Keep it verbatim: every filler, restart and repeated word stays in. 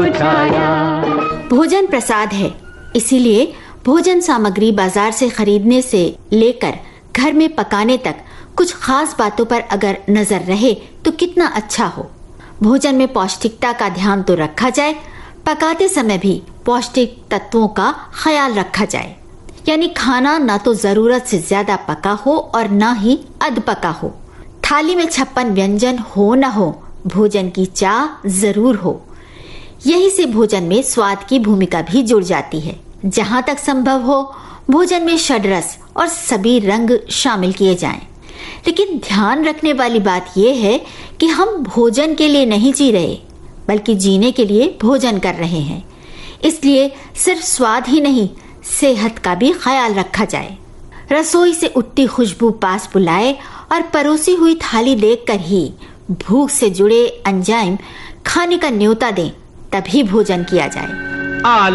भोजन प्रसाद है, इसीलिए भोजन सामग्री बाजार से खरीदने से लेकर घर में पकाने तक कुछ खास बातों पर अगर नजर रहे तो कितना अच्छा हो। भोजन में पौष्टिकता का ध्यान तो रखा जाए, पकाते समय भी पौष्टिक तत्वों का ख्याल रखा जाए। यानी खाना ना तो जरूरत से ज्यादा पका हो और ना ही अध पका हो। थाली में छप्पन व्यंजन हो न हो, भोजन की चाह जरूर हो। यही से भोजन में स्वाद की भूमिका भी जुड़ जाती है। जहाँ तक संभव हो भोजन में षड्रस और सभी रंग शामिल किए जाएं। लेकिन ध्यान रखने वाली बात यह है कि हम भोजन के लिए नहीं जी रहे, बल्कि जीने के लिए भोजन कर रहे हैं। इसलिए सिर्फ स्वाद ही नहीं, सेहत का भी ख्याल रखा जाए। रसोई से उठती खुशबू पास बुलाए और परोसी हुई थाली देखकर ही भूख से जुड़े एंजाइम खाने का न्योता दें, तभी भोजन किया जाए।